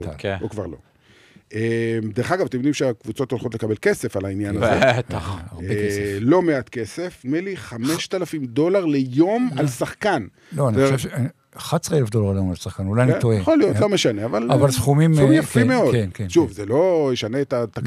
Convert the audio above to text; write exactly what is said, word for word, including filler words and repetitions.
או כבר לא. דרך אגב, אתם יודעים שהקבוצות הולכות לקבל כסף על העניין הזה. בטח, הרבה כסף. לא מעט כסף, נדמה לי חמשת אלפים דולר ליום על שחקן. לא, אני חושב ש... אחד עשר אלף דולר ליום על שחקן, אולי אני טועה. יכול להיות, לא משנה, אבל... אבל סכומים... סכומים יפים מאוד. שוב, זה לא ישנה את התקציב.